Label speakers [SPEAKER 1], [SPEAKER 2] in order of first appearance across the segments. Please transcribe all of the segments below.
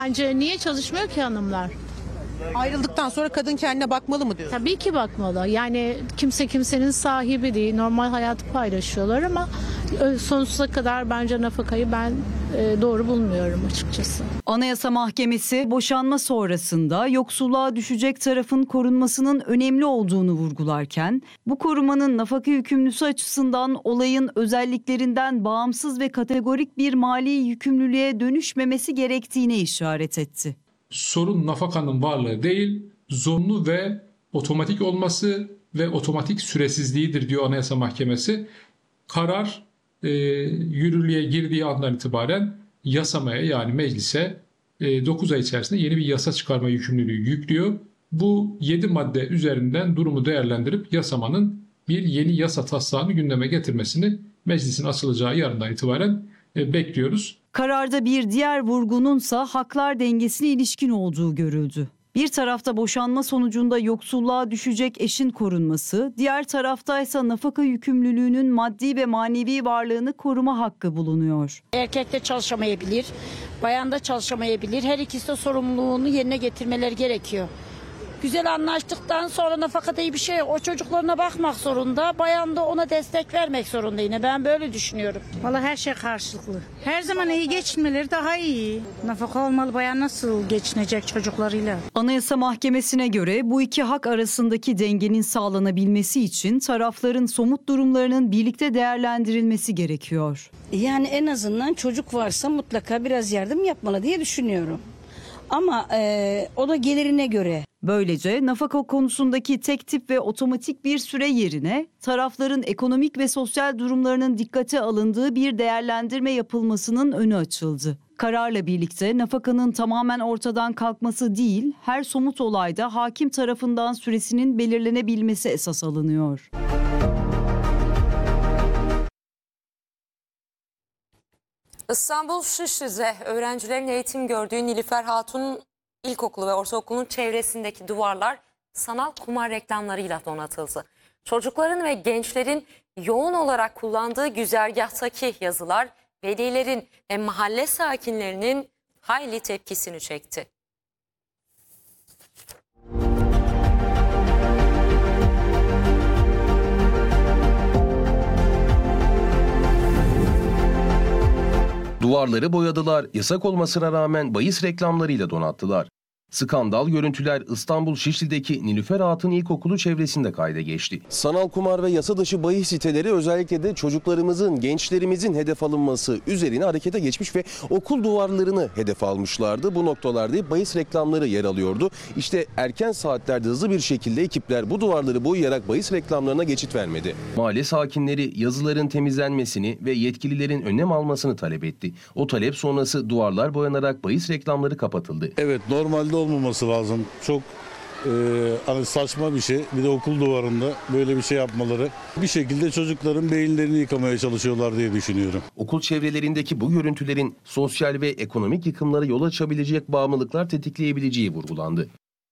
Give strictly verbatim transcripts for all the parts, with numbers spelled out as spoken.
[SPEAKER 1] Bence niye çalışmıyor ki hanımlar?
[SPEAKER 2] Ayrıldıktan sonra kadın kendine bakmalı mı diyor?
[SPEAKER 1] Tabii ki bakmalı. Yani kimse kimsenin sahibi değil. Normal hayatı paylaşıyorlar ama sonsuza kadar bence nafakayı ben doğru bulmuyorum açıkçası.
[SPEAKER 3] Anayasa Mahkemesi boşanma sonrasında yoksulluğa düşecek tarafın korunmasının önemli olduğunu vurgularken, bu korumanın nafaka yükümlüsü açısından olayın özelliklerinden bağımsız ve kategorik bir mali yükümlülüğe dönüşmemesi gerektiğine işaret etti.
[SPEAKER 4] Sorun nafakanın varlığı değil, zorunlu ve otomatik olması ve otomatik süresizliğidir diyor Anayasa Mahkemesi. Karar e, yürürlüğe girdiği andan itibaren yasamaya, yani meclise e, dokuz ay içerisinde yeni bir yasa çıkarma yükümlülüğü yüklüyor. Bu yedi madde üzerinden durumu değerlendirip yasamanın bir yeni yasa taslağını gündeme getirmesini meclisin açılacağı yarından itibaren e, bekliyoruz.
[SPEAKER 3] Kararda bir diğer vurgununsa haklar dengesine ilişkin olduğu görüldü. Bir tarafta boşanma sonucunda yoksulluğa düşecek eşin korunması, diğer taraftaysa nafaka yükümlülüğünün maddi ve manevi varlığını koruma hakkı bulunuyor.
[SPEAKER 5] Erkek de çalışamayabilir, bayan da çalışamayabilir. Her ikisi de sorumluluğunu yerine getirmeleri gerekiyor. Güzel anlaştıktan sonra nafaka diye bir şey yok. O çocuklarına bakmak zorunda. Bayan da ona destek vermek zorunda yine. Ben böyle düşünüyorum.
[SPEAKER 6] Vallahi her şey karşılıklı. Her zaman iyi geçinmeleri daha iyi. Nafaka olmalı, bayan nasıl geçinecek çocuklarıyla?
[SPEAKER 3] Anayasa Mahkemesi'ne göre bu iki hak arasındaki dengenin sağlanabilmesi için tarafların somut durumlarının birlikte değerlendirilmesi gerekiyor.
[SPEAKER 7] Yani en azından çocuk varsa mutlaka biraz yardım yapmalı diye düşünüyorum. Ama e, o da gelirine göre.
[SPEAKER 3] Böylece nafaka konusundaki tek tip ve otomatik bir süre yerine tarafların ekonomik ve sosyal durumlarının dikkate alındığı bir değerlendirme yapılmasının önü açıldı. Kararla birlikte nafakanın tamamen ortadan kalkması değil, her somut olayda hakim tarafından süresinin belirlenebilmesi esas alınıyor.
[SPEAKER 8] İstanbul Şişli'de öğrencilerin eğitim gördüğü Nilüfer Hatun İlkokulu ve ortaokulun çevresindeki duvarlar sanal kumar reklamlarıyla donatıldı. Çocukların ve gençlerin yoğun olarak kullandığı güzergahtaki yazılar velilerin ve mahalle sakinlerinin hayli tepkisini çekti.
[SPEAKER 9] Duvarları boyadılar, yasak olmasına rağmen bahis reklamlarıyla donattılar. Skandal görüntüler İstanbul Şişli'deki Nilüfer Hatun İlkokulu çevresinde kayda geçti.
[SPEAKER 10] Sanal kumar ve yasa dışı bahis siteleri özellikle de çocuklarımızın, gençlerimizin hedef alınması üzerine harekete geçmiş ve okul duvarlarını hedef almışlardı. Bu noktalarda bahis reklamları yer alıyordu. İşte erken saatlerde hızlı bir şekilde ekipler bu duvarları boyayarak bahis reklamlarına geçit vermedi.
[SPEAKER 9] Mahalle sakinleri yazıların temizlenmesini ve yetkililerin önlem almasını talep etti. O talep sonrası duvarlar boyanarak bahis reklamları kapatıldı.
[SPEAKER 11] Evet, normalde olmaması lazım. Çok e, hani saçma bir şey. Bir de okul duvarında böyle bir şey yapmaları. Bir şekilde çocukların beyinlerini yıkamaya çalışıyorlar diye düşünüyorum.
[SPEAKER 9] Okul çevrelerindeki bu görüntülerin sosyal ve ekonomik yıkımlara yol açabilecek bağımlılıklar tetikleyebileceği vurgulandı.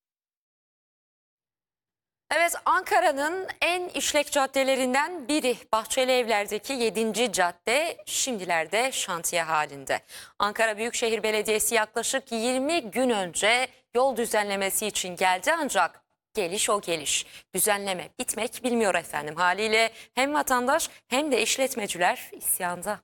[SPEAKER 8] Evet, Ankara'nın en işlek caddelerinden biri Bahçelievler'deki yedinci cadde şimdilerde şantiye halinde. Ankara Büyükşehir Belediyesi yaklaşık yirmi gün önce yol düzenlemesi için geldi ancak geliş o geliş. Düzenleme bitmek bilmiyor efendim. Haliyle hem vatandaş hem de işletmeciler isyanda.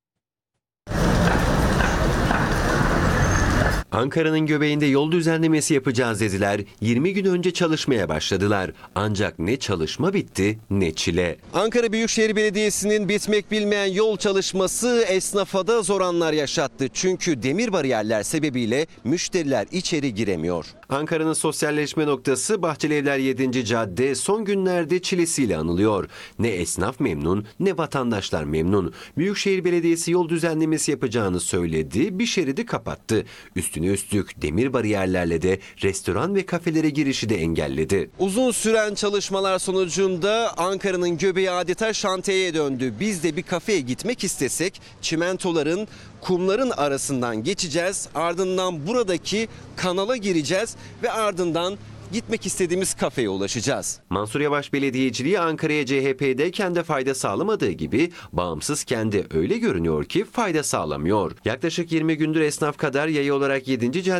[SPEAKER 12] Ankara'nın göbeğinde yol düzenlemesi yapacağız dediler. yirmi gün önce çalışmaya başladılar. Ancak ne çalışma bitti ne çile.
[SPEAKER 10] Ankara Büyükşehir Belediyesi'nin bitmek bilmeyen yol çalışması esnafa da zor anlar yaşattı. Çünkü demir bariyerler sebebiyle müşteriler içeri giremiyor.
[SPEAKER 12] Ankara'nın sosyalleşme noktası Bahçelievler yedinci cadde son günlerde çilesiyle anılıyor. Ne esnaf memnun ne vatandaşlar memnun. Büyükşehir Belediyesi yol düzenlemesi yapacağını söyledi, bir şeridi kapattı. Üstüne üstlük demir bariyerlerle de restoran ve kafelere girişi de engelledi.
[SPEAKER 10] Uzun süren çalışmalar sonucunda Ankara'nın göbeği adeta şantiyeye döndü. Biz de bir kafeye gitmek istesek çimentoların, kumların arasından geçeceğiz. Ardından buradaki kanala gireceğiz ve ardından gitmek istediğimiz kafeye ulaşacağız.
[SPEAKER 12] Mansur Yavaş belediyeciliği Ankara'ya C H P'de kendi fayda sağlamadığı gibi bağımsız kendi öyle görünüyor ki fayda sağlamıyor. Yaklaşık yirmi gündür esnaf kadar yayı olarak yedinci